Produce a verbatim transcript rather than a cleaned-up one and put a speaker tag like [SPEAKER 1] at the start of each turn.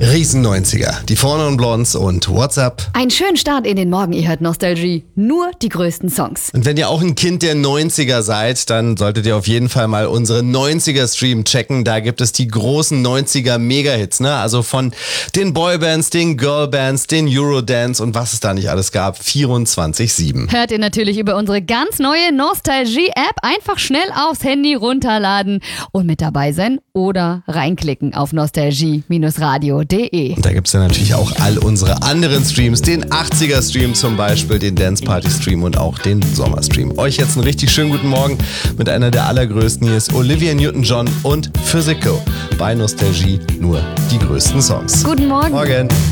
[SPEAKER 1] Riesen neunziger, die Four Non Blondes und What's Up.
[SPEAKER 2] Einen schönen Start in den Morgen, ihr hört Nostalgie. Nur die größten Songs.
[SPEAKER 1] Und wenn ihr auch ein Kind der neunziger seid, dann solltet ihr auf jeden Fall mal unsere neunziger-Stream checken. Da gibt es die großen neunziger Mega-Hits, ne? Also von den Boybands, den Girlbands, den Eurodance und was es da nicht alles gab. vierundzwanzig sieben.
[SPEAKER 2] Hört ihr natürlich über unsere ganz neue Nostalgie-App. Einfach schnell aufs Handy runterladen und mit dabei sein oder reinklicken auf nostalgie radio punkt de.
[SPEAKER 1] Und da gibt es dann natürlich auch all unsere anderen Streams, den achtziger-Stream zum Beispiel, den Dance-Party-Stream und auch den Sommer-Stream. Euch jetzt einen richtig schönen guten Morgen mit einer der allergrößten. Hier ist Olivia Newton-John und Physical. Bei Nostalgie nur die größten Songs.
[SPEAKER 2] Guten Morgen.
[SPEAKER 1] Morgen.